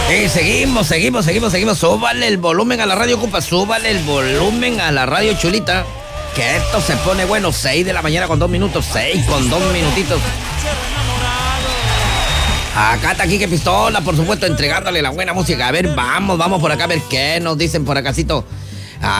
Y seguimos. Súbale el volumen a la radio, compa. Súbale el volumen a la radio, chulita. Que esto se pone bueno. 6 de la mañana con 2 minutos. 6 con 2 minutitos. Acá está Quique Pistola, por supuesto, entregándole la buena música. A ver, vamos por acá a ver qué nos dicen por acácito.